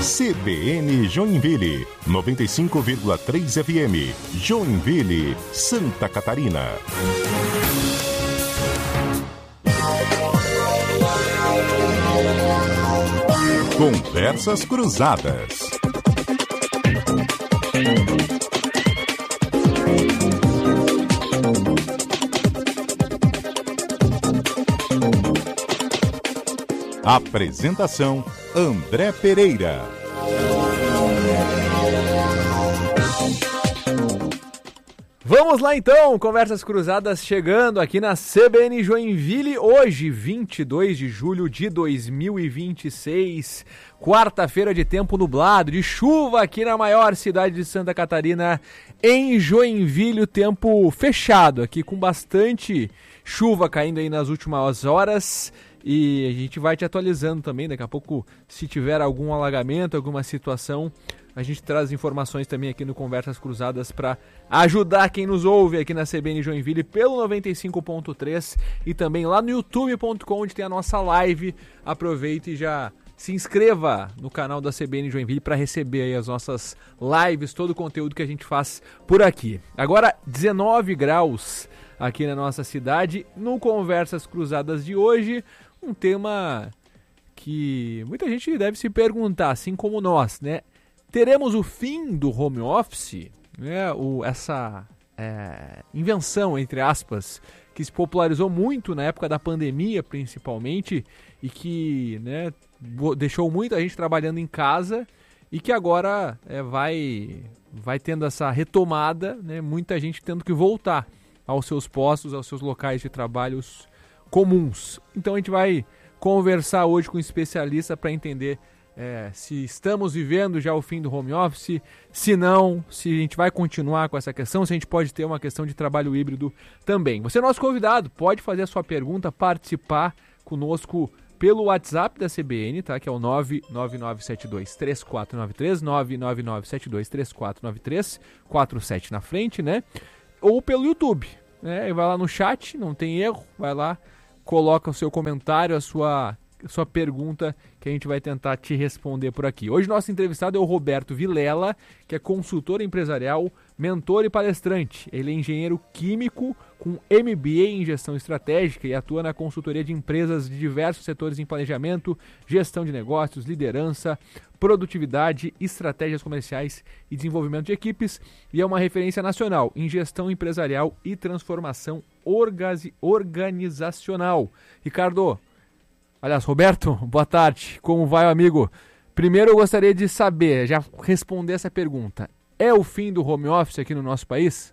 CBN Joinville, 95,3 FM, Joinville, Santa Catarina. Conversas Cruzadas. Apresentação: André Pereira. Vamos lá então, Conversas Cruzadas chegando aqui na CBN Joinville, hoje 22 de julho de 2026, quarta-feira de tempo nublado, de chuva aqui na maior cidade de Santa Catarina, em Joinville, o tempo fechado aqui com bastante chuva caindo aí nas últimas horas. E a gente vai te atualizando também, daqui a pouco, se tiver algum alagamento, alguma situação, a gente traz informações também aqui no Conversas Cruzadas para ajudar quem nos ouve aqui na CBN Joinville pelo 95.3 e também lá no youtube.com, onde tem a nossa live. Aproveite e já se inscreva no canal da CBN Joinville para receber aí as nossas lives, todo o conteúdo que a gente faz por aqui. Agora, 19 graus aqui na nossa cidade, no Conversas Cruzadas de hoje. Um tema que muita gente deve se perguntar, assim como nós, né? Teremos o fim do home office, né? Essa invenção, entre aspas, que se popularizou muito na época da pandemia, principalmente, e que, né, deixou muita gente trabalhando em casa e que agora vai tendo essa retomada, né? Muita gente tendo que voltar aos seus postos, aos seus locais de trabalhos comuns. Então a gente vai conversar hoje com um especialista para entender se estamos vivendo já o fim do home office, se não, se a gente vai continuar com essa questão, se a gente pode ter uma questão de trabalho híbrido também. Você é nosso convidado, pode fazer a sua pergunta, participar conosco pelo WhatsApp da CBN, tá? Que é o 999723493, 999723493, 47 na frente, né? Ou pelo YouTube, né? E vai lá no chat, não tem erro, vai lá, coloca o seu comentário, a sua pergunta, que a gente vai tentar te responder por aqui. Hoje nosso entrevistado é o Roberto Vilela, que é consultor empresarial, mentor e palestrante. Ele é engenheiro químico com MBA em gestão estratégica e atua na consultoria de empresas de diversos setores em planejamento, gestão de negócios, liderança, produtividade, estratégias comerciais e desenvolvimento de equipes, e é uma referência nacional em gestão empresarial e transformação organizacional. Roberto, boa tarde, como vai, amigo? Primeiro eu gostaria de saber, já responder essa pergunta, é o fim do home office aqui no nosso país?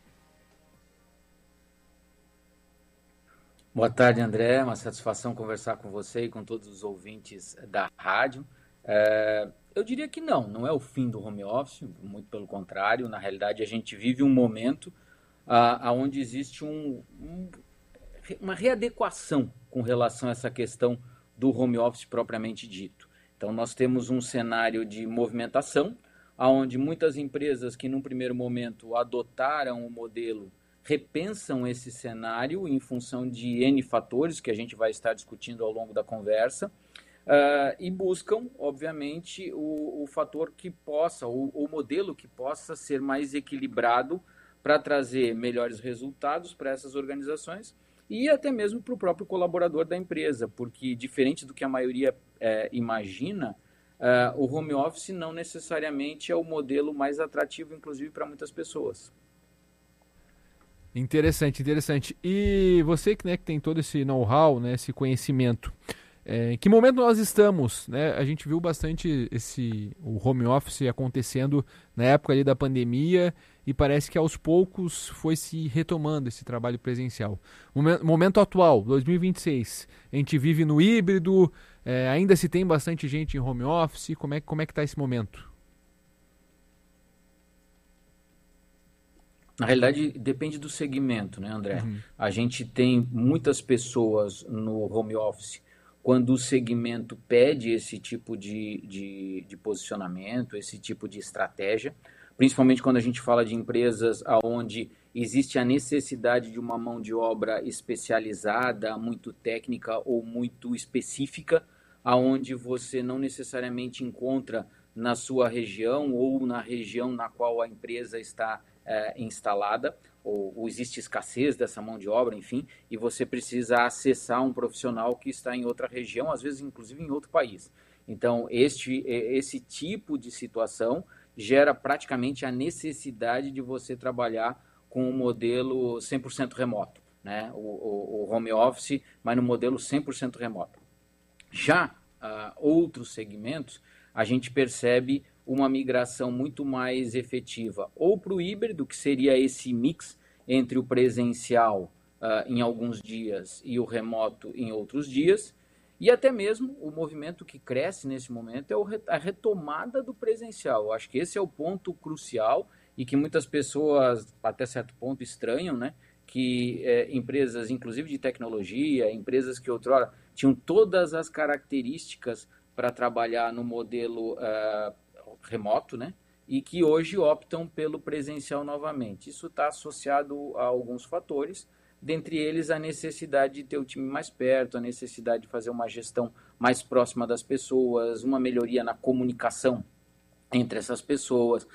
Boa tarde, André, uma satisfação conversar com você e com todos os ouvintes da rádio. Eu diria que não é o fim do home office, muito pelo contrário. Na realidade, a gente vive um momento onde existe uma readequação com relação a essa questão do home office propriamente dito. Então, nós temos um cenário de movimentação, onde muitas empresas que, num primeiro momento, adotaram o modelo, repensam esse cenário em função de N fatores, que a gente vai estar discutindo ao longo da conversa, e buscam, obviamente, o fator que possa, o modelo que possa ser mais equilibrado para trazer melhores resultados para essas organizações e até mesmo para o próprio colaborador da empresa, porque, diferente do que a maioria imagina, o home office não necessariamente é o modelo mais atrativo, inclusive, para muitas pessoas. Interessante. E você que tem todo esse know-how, né, esse conhecimento, em que momento nós estamos, né? A gente viu bastante o home office acontecendo na época ali da pandemia e parece que aos poucos foi se retomando esse trabalho presencial. Momento atual, 2026, a gente vive no híbrido, ainda se tem bastante gente em home office, como é que está esse momento? Na realidade, depende do segmento, né, André? A gente tem muitas pessoas no home office quando o segmento pede esse tipo de posicionamento, esse tipo de estratégia, principalmente quando a gente fala de empresas onde existe a necessidade de uma mão de obra especializada, muito técnica ou muito específica, aonde você não necessariamente encontra na sua região ou na região na qual a empresa está instalada, ou existe escassez dessa mão de obra, enfim, e você precisa acessar um profissional que está em outra região, às vezes inclusive em outro país. Então, esse tipo de situação gera praticamente a necessidade de você trabalhar com um modelo 100% remoto, né? O home office, mas no modelo 100% remoto. Já outros segmentos, a gente percebe uma migração muito mais efetiva, ou para o híbrido, que seria esse mix entre o presencial em alguns dias e o remoto em outros dias, e até mesmo o movimento que cresce nesse momento é a retomada do presencial. Eu acho que esse é o ponto crucial e que muitas pessoas, até certo ponto, estranham, né? Que empresas, inclusive de tecnologia, empresas que outrora tinham todas as características para trabalhar no modelo remoto, né? E que hoje optam pelo presencial novamente. Isso está associado a alguns fatores, dentre eles a necessidade de ter o time mais perto, a necessidade de fazer uma gestão mais próxima das pessoas, uma melhoria na comunicação entre essas pessoas,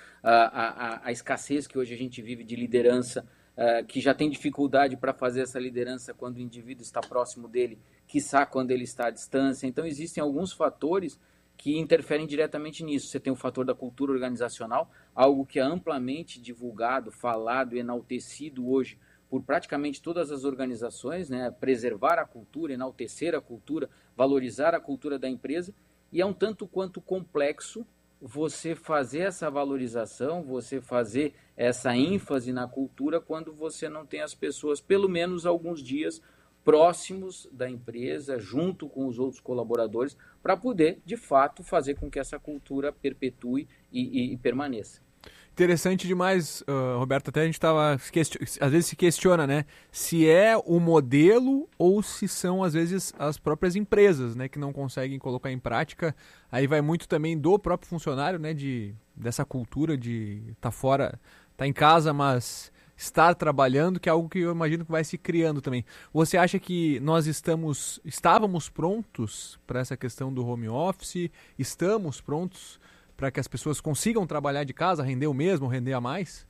a escassez que hoje a gente vive de liderança, que já tem dificuldade para fazer essa liderança quando o indivíduo está próximo dele, quiçá quando ele está à distância. Então existem alguns fatores que interferem diretamente nisso. Você tem o fator da cultura organizacional, algo que é amplamente divulgado, falado e enaltecido hoje por praticamente todas as organizações, né? Preservar a cultura, enaltecer a cultura, valorizar a cultura da empresa, e é um tanto quanto complexo você fazer essa valorização, você fazer essa ênfase na cultura quando você não tem as pessoas, pelo menos alguns dias, próximos da empresa, junto com os outros colaboradores, para poder, de fato, fazer com que essa cultura perpetue e permaneça. Interessante demais, Roberto, até a gente estava, às vezes se questiona, né, se é o modelo ou se são, às vezes, as próprias empresas, né, que não conseguem colocar em prática. Aí vai muito também do próprio funcionário, né, dessa cultura de estar fora, estar em casa, mas estar trabalhando, que é algo que eu imagino que vai se criando também. Você acha que nós estávamos prontos para essa questão do home office? Estamos prontos para que as pessoas consigam trabalhar de casa, render o mesmo, render a mais?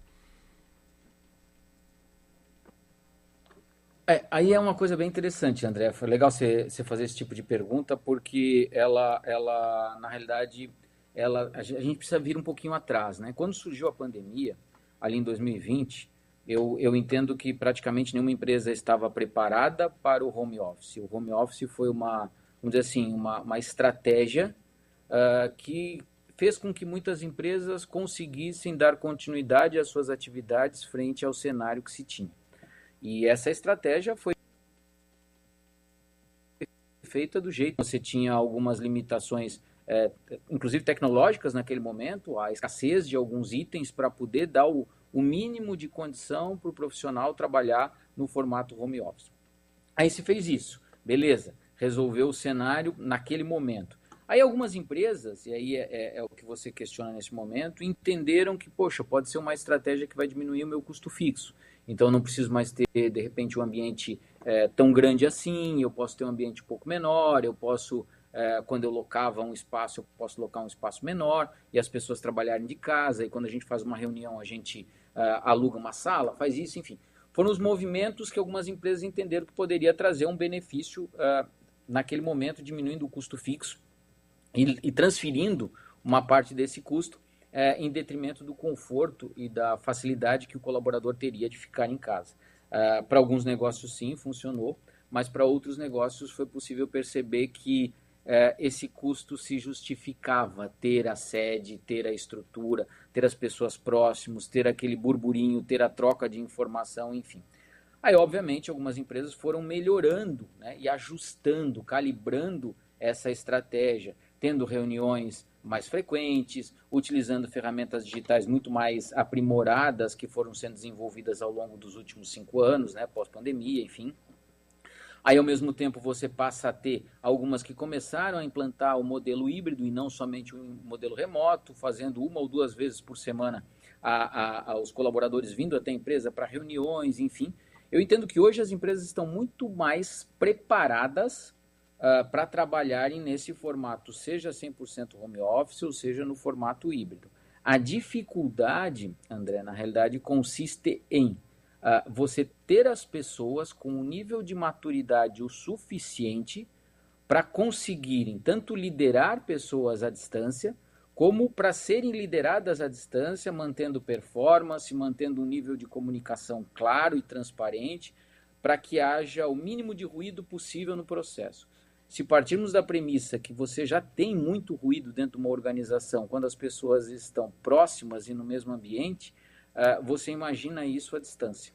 Aí é uma coisa bem interessante, André. Foi legal você fazer esse tipo de pergunta, porque ela na realidade, a gente precisa vir um pouquinho atrás, né? Quando surgiu a pandemia, ali em 2020, eu entendo que praticamente nenhuma empresa estava preparada para o home office. O home office foi vamos dizer assim, uma estratégia que fez com que muitas empresas conseguissem dar continuidade às suas atividades frente ao cenário que se tinha. E essa estratégia foi feita do jeito. Você tinha algumas limitações, inclusive tecnológicas naquele momento, a escassez de alguns itens para poder dar o mínimo de condição para o profissional trabalhar no formato home office. Aí se fez isso, beleza, resolveu o cenário naquele momento. Aí algumas empresas, e aí é o que você questiona nesse momento, entenderam que, poxa, pode ser uma estratégia que vai diminuir o meu custo fixo. Então eu não preciso mais ter, de repente, um ambiente tão grande assim, eu posso ter um ambiente um pouco menor, eu posso, quando eu locava um espaço, eu posso locar um espaço menor, e as pessoas trabalharem de casa, e quando a gente faz uma reunião, a gente aluga uma sala, faz isso, enfim. Foram os movimentos que algumas empresas entenderam que poderia trazer um benefício naquele momento, diminuindo o custo fixo, e transferindo uma parte desse custo em detrimento do conforto e da facilidade que o colaborador teria de ficar em casa. Para alguns negócios, sim, funcionou, mas para outros negócios foi possível perceber que esse custo se justificava ter a sede, ter a estrutura, ter as pessoas próximas, ter aquele burburinho, ter a troca de informação, enfim. Aí, obviamente, algumas empresas foram melhorando, né, e ajustando, calibrando essa estratégia, tendo reuniões mais frequentes, utilizando ferramentas digitais muito mais aprimoradas que foram sendo desenvolvidas ao longo dos últimos 5 anos, né, pós-pandemia, enfim. Aí, ao mesmo tempo, você passa a ter algumas que começaram a implantar o modelo híbrido e não somente o modelo remoto, fazendo 1 ou 2 vezes por semana os colaboradores vindo até a empresa para reuniões, enfim. Eu entendo que hoje as empresas estão muito mais preparadas para trabalharem nesse formato, seja 100% home office ou seja no formato híbrido. A dificuldade, André, na realidade consiste em você ter as pessoas com um nível de maturidade o suficiente para conseguirem tanto liderar pessoas à distância, como para serem lideradas à distância, mantendo performance, mantendo um nível de comunicação claro e transparente, para que haja o mínimo de ruído possível no processo. Se partirmos da premissa que você já tem muito ruído dentro de uma organização, quando as pessoas estão próximas e no mesmo ambiente, você imagina isso à distância.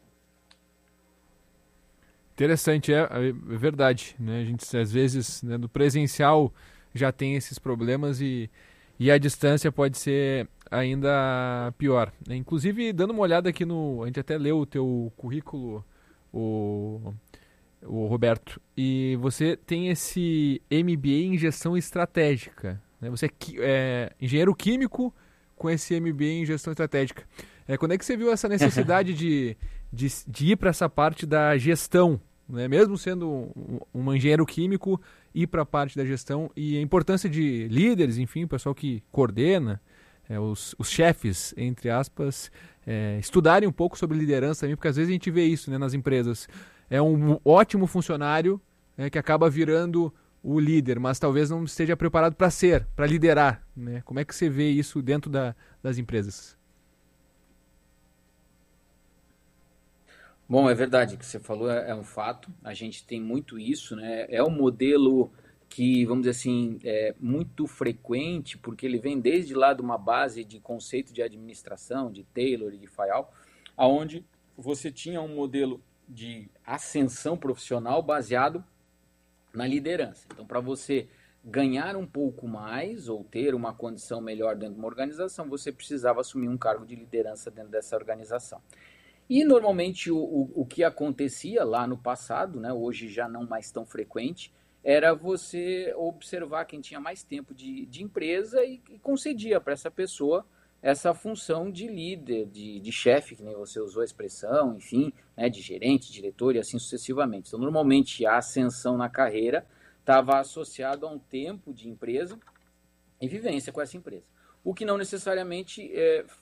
Interessante, é verdade, né? A gente às vezes, né, no presencial já tem esses problemas e a distância pode ser ainda pior, né? Inclusive, dando uma olhada aqui a gente até leu o teu currículo, o Roberto, e você tem esse MBA em gestão estratégica, né? Você é engenheiro químico com esse MBA em gestão estratégica. Quando é que você viu essa necessidade de ir para essa parte da gestão, né? Mesmo sendo um engenheiro químico, ir para a parte da gestão e a importância de líderes, enfim, o pessoal que coordena, os chefes, entre aspas, estudarem um pouco sobre liderança também, porque às vezes a gente vê isso, né, nas empresas. É um ótimo funcionário, né, que acaba virando o líder, mas talvez não esteja preparado para liderar, né? Como é que você vê isso dentro das empresas? Bom, é verdade, o que você falou é um fato, a gente tem muito isso, né? É um modelo que, vamos dizer assim, é muito frequente, porque ele vem desde lá de uma base de conceito de administração, de Taylor e de Fayol, aonde você tinha um modelo de ascensão profissional baseado na liderança. Então, para você ganhar um pouco mais ou ter uma condição melhor dentro de uma organização, você precisava assumir um cargo de liderança dentro dessa organização. E normalmente o que acontecia lá no passado, né, hoje já não mais tão frequente, era você observar quem tinha mais tempo de empresa e concedia para essa pessoa essa função de líder, de chefe, que nem você usou a expressão, enfim, né, de gerente, diretor e assim sucessivamente. Então, normalmente a ascensão na carreira estava associado a um tempo de empresa e vivência com essa empresa. O que não necessariamente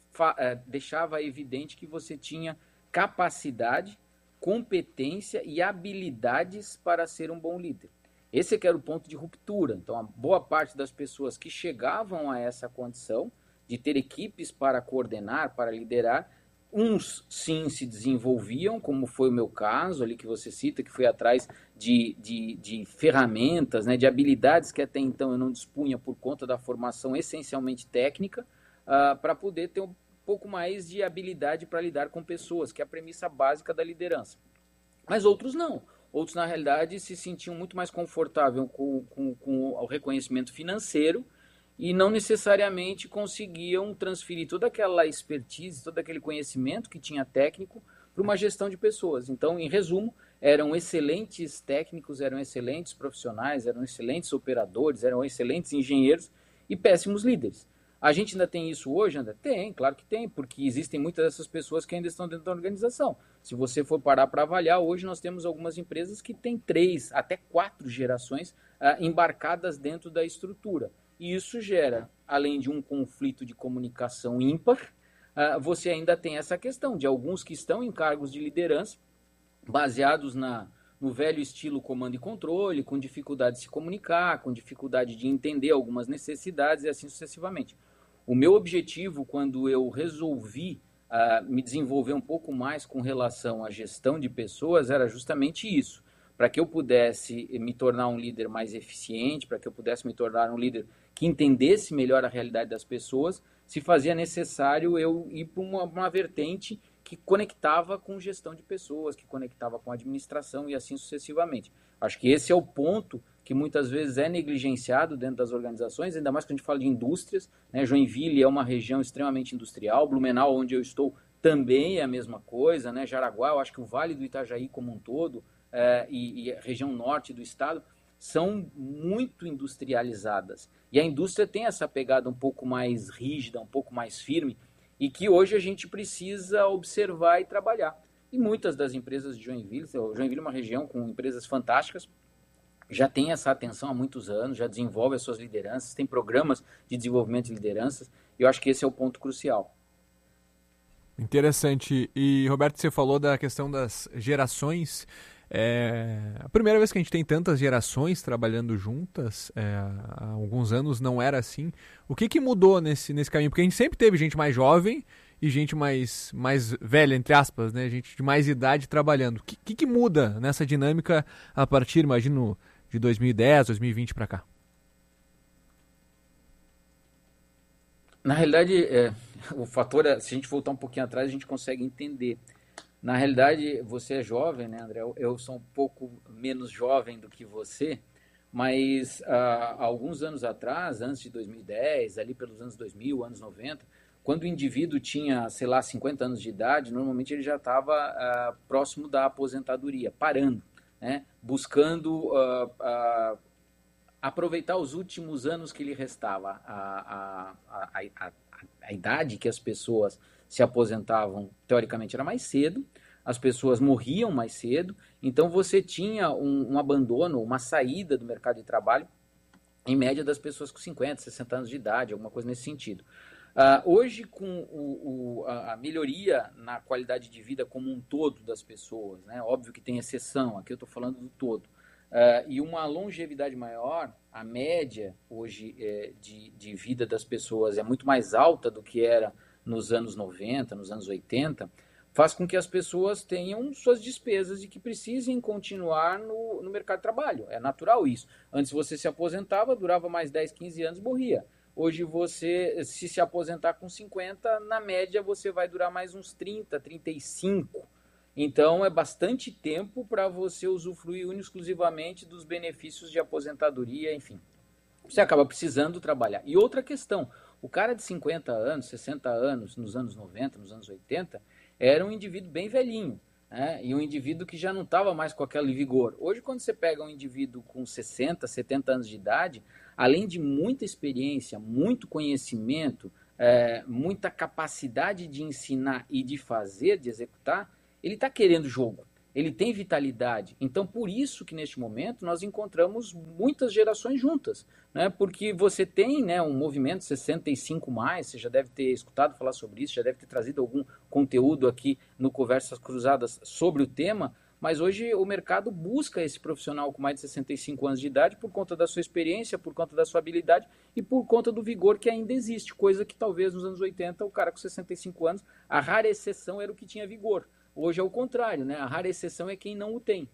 deixava evidente que você tinha capacidade, competência e habilidades para ser um bom líder. Esse é que era o ponto de ruptura. Então, a boa parte das pessoas que chegavam a essa condição de ter equipes para coordenar, para liderar, uns sim se desenvolviam, como foi o meu caso ali que você cita, que foi atrás de ferramentas, né, de habilidades que até então eu não dispunha por conta da formação essencialmente técnica, para poder ter um pouco mais de habilidade para lidar com pessoas, que é a premissa básica da liderança. Mas outros não. Outros, na realidade, se sentiam muito mais confortáveis com o reconhecimento financeiro e não necessariamente conseguiam transferir toda aquela expertise, todo aquele conhecimento que tinha técnico para uma gestão de pessoas. Então, em resumo, eram excelentes técnicos, eram excelentes profissionais, eram excelentes operadores, eram excelentes engenheiros e péssimos líderes. A gente ainda tem isso hoje, André? Tem, claro que tem, porque existem muitas dessas pessoas que ainda estão dentro da organização. Se você for parar para avaliar, hoje nós temos algumas empresas que têm 3, até 4 gerações embarcadas dentro da estrutura. E isso gera, além de um conflito de comunicação ímpar, você ainda tem essa questão de alguns que estão em cargos de liderança, baseados no velho estilo comando e controle, com dificuldade de se comunicar, com dificuldade de entender algumas necessidades e assim sucessivamente. O meu objetivo, quando eu resolvi me desenvolver um pouco mais com relação à gestão de pessoas, era justamente isso. Para que eu pudesse me tornar um líder mais eficiente, para que eu pudesse me tornar um líder que entendesse melhor a realidade das pessoas, se fazia necessário eu ir para uma vertente que conectava com gestão de pessoas, que conectava com administração e assim sucessivamente. Acho que esse é o ponto que muitas vezes é negligenciado dentro das organizações, ainda mais quando a gente fala de indústrias, né? Joinville é uma região extremamente industrial, Blumenau, onde eu estou, também é a mesma coisa, né? Jaraguá, eu acho que o Vale do Itajaí como um todo, e a região norte do estado, são muito industrializadas. E a indústria tem essa pegada um pouco mais rígida, um pouco mais firme, e que hoje a gente precisa observar e trabalhar. E muitas das empresas de Joinville é uma região com empresas fantásticas, já tem essa atenção há muitos anos, já desenvolve as suas lideranças, tem programas de desenvolvimento de lideranças, e eu acho que esse é o ponto crucial. Interessante. E, Roberto, você falou da questão das gerações. A primeira vez que a gente tem tantas gerações trabalhando juntas, há alguns anos não era assim. O que mudou nesse caminho? Porque a gente sempre teve gente mais jovem e gente mais velha, entre aspas, né? Gente de mais idade trabalhando. O que muda nessa dinâmica a partir, imagino, de 2010, 2020 para cá? Na realidade, o fator, se a gente voltar um pouquinho atrás, a gente consegue entender. Na realidade, você é jovem, né, André? Eu sou um pouco menos jovem do que você, mas há alguns anos atrás, antes de 2010, ali pelos anos 2000, anos 90, quando o indivíduo tinha, sei lá, 50 anos de idade, normalmente ele já estava próximo da aposentadoria, parando, né? Buscando aproveitar os últimos anos que lhe restava. A idade que as pessoas se aposentavam, teoricamente, era mais cedo, as pessoas morriam mais cedo, então você tinha um abandono, uma saída do mercado de trabalho, em média das pessoas com 50, 60 anos de idade, alguma coisa nesse sentido. Hoje, com a melhoria na qualidade de vida como um todo das pessoas, né? Óbvio que tem exceção, aqui eu estou falando do todo, e uma longevidade maior, a média hoje de vida das pessoas é muito mais alta do que era nos anos 90, nos anos 80, faz com que as pessoas tenham suas despesas e que precisem continuar no mercado de trabalho. É natural isso. Antes você se aposentava, durava mais 10, 15 anos e morria. Hoje você, se aposentar com 50, na média você vai durar mais uns 30, 35. Então é bastante tempo para você usufruir única e exclusivamente dos benefícios de aposentadoria, enfim. Você acaba precisando trabalhar. E outra questão, o cara de 50 anos, 60 anos, nos anos 90, nos anos 80, era um indivíduo bem velhinho, né? E um indivíduo que já não estava mais com aquele vigor. Hoje, quando você pega um indivíduo com 60, 70 anos de idade, além de muita experiência, muito conhecimento, muita capacidade de ensinar e de fazer, de executar, ele está querendo jogo. Ele tem vitalidade. Então, por isso que neste momento nós encontramos muitas gerações juntas, né? Porque você tem, né, um movimento 65+, você já deve ter escutado falar sobre isso, já deve ter trazido algum conteúdo aqui no Conversas Cruzadas sobre o tema, mas hoje o mercado busca esse profissional com mais de 65 anos de idade por conta da sua experiência, por conta da sua habilidade e por conta do vigor que ainda existe, coisa que talvez nos anos 80 o cara com 65 anos, a rara exceção era o que tinha vigor. Hoje é o contrário, né? A rara exceção é quem não o tem.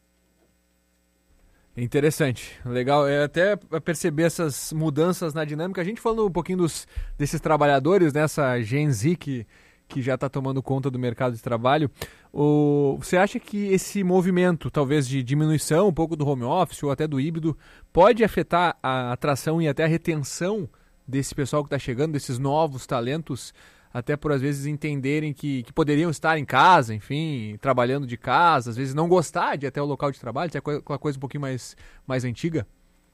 Interessante, legal. Até perceber essas mudanças na dinâmica. A gente falando um pouquinho desses trabalhadores, nessa Gen Z que já está tomando conta do mercado de trabalho. Você acha que esse movimento, talvez de diminuição um pouco do home office ou até do híbrido, pode afetar a atração e até a retenção desse pessoal que está chegando, desses novos talentos, até por às vezes entenderem que poderiam estar em casa, enfim, trabalhando de casa, às vezes não gostar de ir até o local de trabalho, se é aquela coisa um pouquinho mais antiga?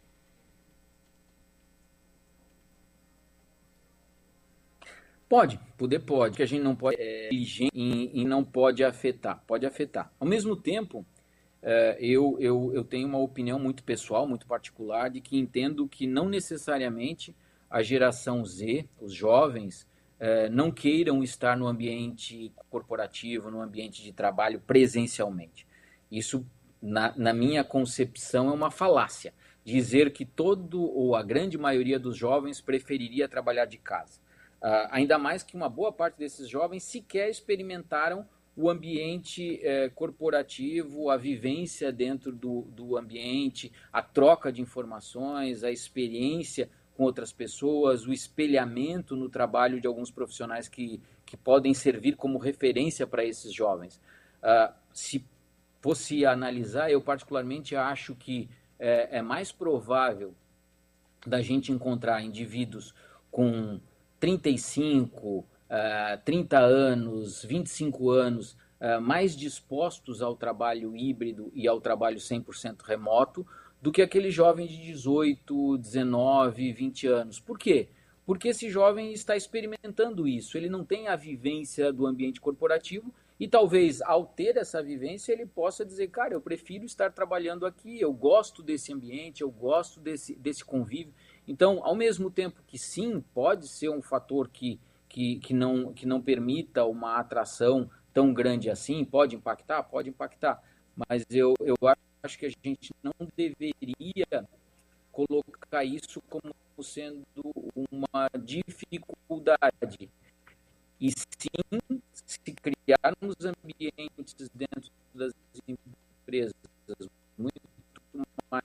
Pode, que a gente não pode e não pode afetar. Pode afetar. Ao mesmo tempo, eu tenho uma opinião muito pessoal, muito particular, de que entendo que não necessariamente a geração Z, os jovens, não queiram estar no ambiente corporativo, no ambiente de trabalho presencialmente. Isso, na minha concepção, é uma falácia. Dizer que ou a grande maioria dos jovens preferiria trabalhar de casa. Ainda mais que uma boa parte desses jovens sequer experimentaram o ambiente corporativo, a vivência dentro do ambiente, a troca de informações, a experiência com outras pessoas, o espelhamento no trabalho de alguns profissionais que podem servir como referência para esses jovens. Se fosse analisar, eu particularmente acho que é mais provável da gente encontrar indivíduos com 35, 30 anos, 25 anos, mais dispostos ao trabalho híbrido e ao trabalho 100% remoto, do que aquele jovem de 18, 19, 20 anos. Por quê? Porque esse jovem está experimentando isso, ele não tem a vivência do ambiente corporativo E talvez, ao ter essa vivência, ele possa dizer, cara, eu prefiro estar trabalhando aqui, eu gosto desse ambiente, eu gosto desse convívio. Então, ao mesmo tempo que sim, pode ser um fator que não permita uma atração tão grande assim, pode impactar, mas eu acho que a gente não deveria colocar isso como sendo uma dificuldade. E sim, se criarmos ambientes dentro das empresas muito mais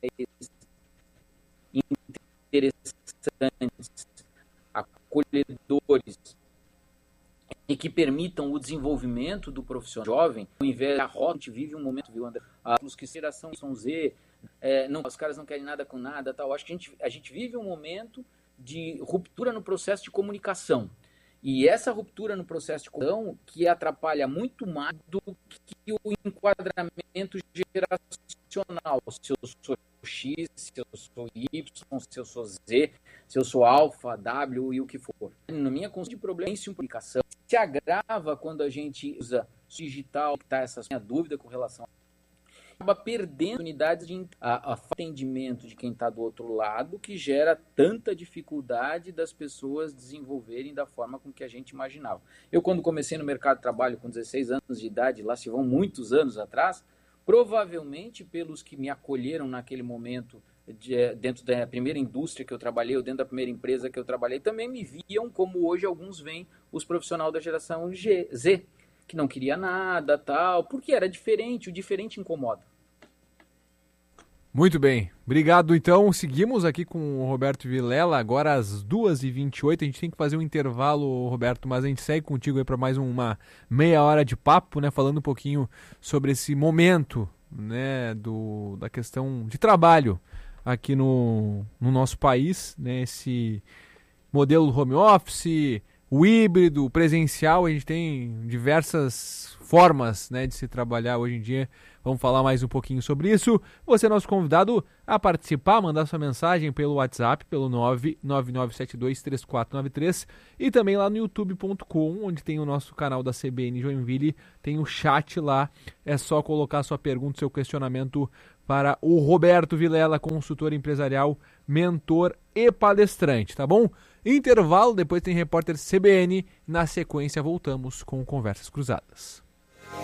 interessantes, acolhedores, e que permitam o desenvolvimento do profissional jovem, ao invés da roda, a gente vive um momento, viu, André? Os que geração são Z, os caras não querem nada com nada, tal. Acho que a gente vive um momento de ruptura no processo de comunicação. E essa ruptura no processo de comunicação que atrapalha muito mais do que o enquadramento geracional. Se eu sou X, se eu sou Y, se eu sou Z, se eu sou alfa, W e o que for. Na minha concepção de problema, isso é comunicação. Se agrava quando a gente usa digital, que está essa minha dúvida com relação acaba perdendo unidades de atendimento de quem está do outro lado, que gera tanta dificuldade das pessoas desenvolverem da forma com que a gente imaginava. Eu, quando comecei no mercado de trabalho com 16 anos de idade, lá se vão muitos anos atrás, provavelmente pelos que me acolheram naquele momento, dentro da primeira indústria que eu trabalhei, ou dentro da primeira empresa que eu trabalhei, também me viam como hoje alguns veem os profissionais da geração Z, que não queria nada, tal, porque era diferente, o diferente incomoda. Muito bem, obrigado. Então, seguimos aqui com o Roberto Vilela, agora às 2h28, a gente tem que fazer um intervalo, Roberto, mas a gente segue contigo aí para mais uma meia hora de papo, né, falando um pouquinho sobre esse momento, né, da questão de trabalho aqui no nosso país, né, esse modelo home office, o híbrido, o presencial, a gente tem diversas formas, né, de se trabalhar hoje em dia. Vamos falar mais um pouquinho sobre isso. Você é nosso convidado a participar, mandar sua mensagem pelo WhatsApp, pelo 999723493 e também lá no youtube.com, onde tem o nosso canal da CBN Joinville, tem o chat lá. É só colocar sua pergunta, seu questionamento para o Roberto Vilela, consultor empresarial, mentor e palestrante, tá bom? Intervalo, depois tem repórter CBN. Na sequência, voltamos com Conversas Cruzadas.